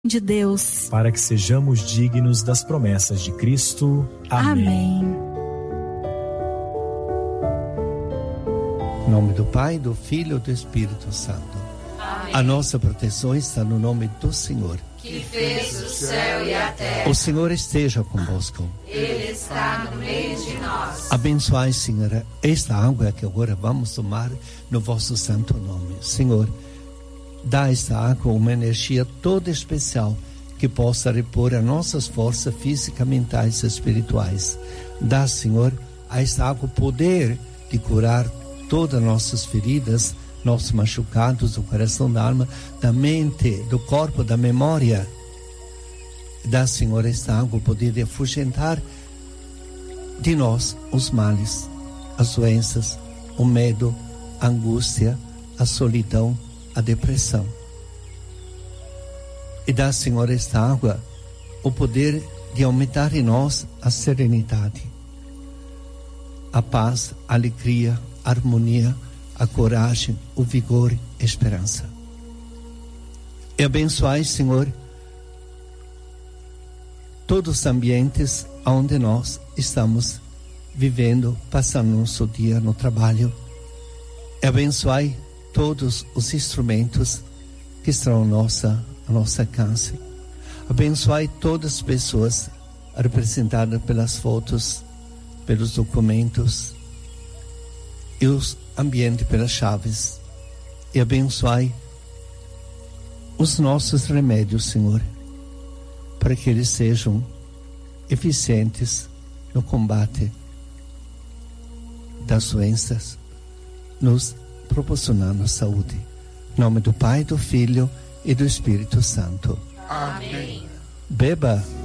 de Deus, para que sejamos dignos das promessas de Cristo. Amém. Em nome do Pai, do Filho e do Espírito Santo. Amém. A nossa proteção está no nome do Senhor, que fez o céu e a terra. O Senhor esteja convosco. Ele está no meio de nós. Abençoai, Senhora, esta água que agora vamos tomar no vosso santo nome. Senhor, dá a esta água uma energia toda especial que possa repor as nossas forças físicas, mentais e espirituais. Dá, Senhor, a esta água o poder de curar todas as nossas feridas, nossos machucados do coração, da alma, da mente, do corpo, da memória. Dá, Senhor, esta água o poder de afugentar de nós os males, as doenças, o medo, a angústia, a solidão, a depressão. E dá, Senhor, esta água o poder de aumentar em nós a serenidade, a paz, a alegria, a harmonia, a coragem, o vigor e a esperança. E abençoai, Senhor, todos os ambientes onde nós estamos vivendo, passando nosso dia no trabalho. E abençoai todos os instrumentos que estão à nossa casa. Abençoai todas as pessoas representadas pelas fotos, pelos documentos e os ambientes pelas chaves. E abençoai os nossos remédios, Senhor, para que eles sejam eficientes no combate das doenças, nos proporcionando saúde. Em nome do Pai, do Filho e do Espírito Santo. Amém. Beba